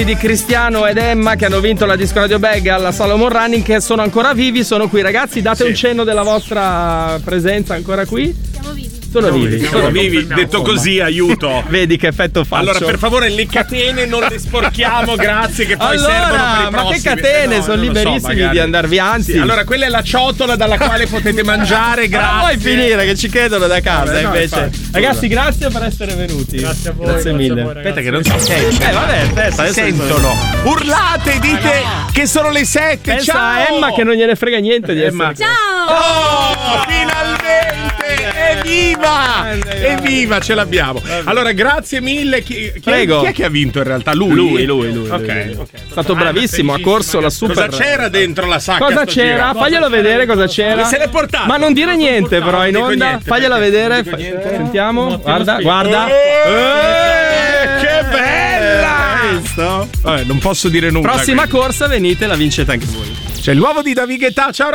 di Cristiano ed Emma che hanno vinto la Disco Radio Bag alla Salomon Running, che sono ancora vivi, sono qui ragazzi, date un cenno della vostra presenza ancora qui. Sono vivi. Detto così, aiuto. Vedi che effetto faccio. Allora, per favore, le catene non le sporchiamo, grazie, che poi servono per i prossimi. Ma che catene, sono liberissimi di andarvi anzi. Sì, allora, quella è la ciotola dalla quale potete mangiare, grazie. Ma vuoi finire che ci chiedono da casa invece. Infatti, ragazzi, grazie per essere venuti. Grazie a voi. Grazie mille. Aspetta che non si sente. Vabbè, aspetta, si sentono. Urlate, dite che sono le 7. Pensa ciao. a Emma che non gliene frega niente di Emma. Ciao! Oh, finalmente! Evviva! Evviva, ce l'abbiamo. Allora, grazie mille. Chi è che ha vinto in realtà? Lui. Ok. È stato bravissimo, ha corso la super. Cosa c'era dentro la sacca? Cosa c'era? Faglielo vedere cosa c'era. Se l'è portato. Ma non dire niente però in onda. Fagliela vedere. Sentiamo. Guarda. Che bella! Vabbè, non posso dire nulla. Prossima corsa venite, la vincete anche voi. C'è l'uovo di David Guetta. Ciao.